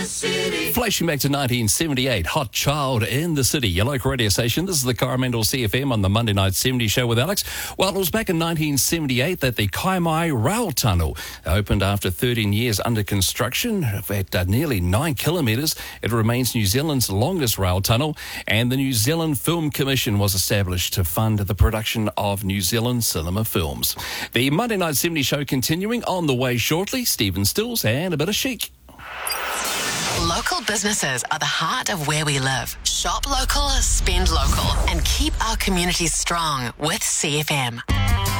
Flashing back to 1978, Hot Child in the City, your local radio station. This is the Coromandel CFM on the Monday Night 70 show with Alex. Well, it was back in 1978 that the Kaimai Rail Tunnel opened after 13 years under construction at nearly 9 kilometres. It remains New Zealand's longest rail tunnel, and the New Zealand Film Commission was established to fund the production of New Zealand cinema films. The Monday Night 70 show continuing on the way shortly. Stephen Stills and a bit of chic. Local businesses are the heart of where we live. Shop local, spend local, and keep our communities strong with CFM.